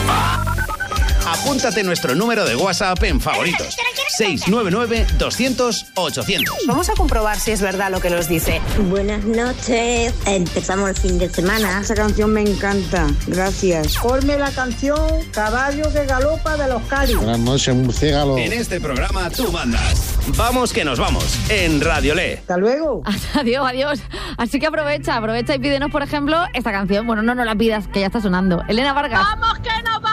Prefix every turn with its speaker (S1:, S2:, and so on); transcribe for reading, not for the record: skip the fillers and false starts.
S1: Apúntate nuestro número de WhatsApp en favoritos. 699-200-800.
S2: Vamos a comprobar si es verdad lo que nos dice.
S3: Buenas noches. Empezamos el fin de semana.
S4: Esa canción me encanta. Gracias.
S5: Ponme la canción Caballo que galopa de los Cáliz.
S6: Buenas noches, murciélago.
S1: En este programa tú mandas. Vamos que nos vamos. En Radiolé.
S5: Hasta luego.
S7: Adiós, adiós. Así que aprovecha y pídenos, por ejemplo, esta canción. Bueno, no la pidas, que ya está sonando. Elena Vargas.
S8: ¡Vamos que nos vamos!